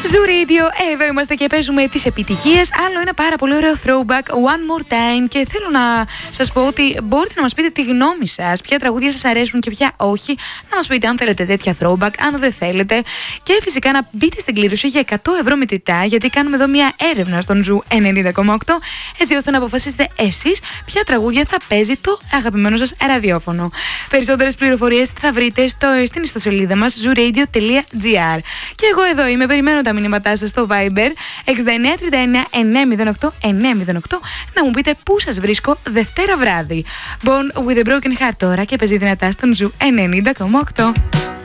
Zoo Radio, εδώ είμαστε και παίζουμε τις επιτυχίες. Άλλο ένα πάρα πολύ ωραίο throwback, one more time. Και θέλω να σας πω ότι μπορείτε να μας πείτε τη γνώμη σας, ποια τραγούδια σας αρέσουν και ποια όχι. Να μας πείτε αν θέλετε τέτοια throwback, αν δεν θέλετε. Και φυσικά να μπείτε στην κλήρωση για 100 ευρώ μετρητά, γιατί κάνουμε εδώ μια έρευνα στον Zoo 90,8, έτσι ώστε να αποφασίσετε εσείς ποια τραγούδια θα παίζει το αγαπημένο σας ραδιόφωνο. Περισσότερες πληροφορίες θα βρείτε στην ιστοσελίδα μας zooradio.gr. Και εγώ εδώ είμαι, περιμένω τα μηνύματά σας στο Viber 6939 908 908 να μου πείτε πού σας βρίσκω Δευτέρα βράδυ. Born with a Broken Heart τώρα και παίζει δυνατά στον Zoo 90,8.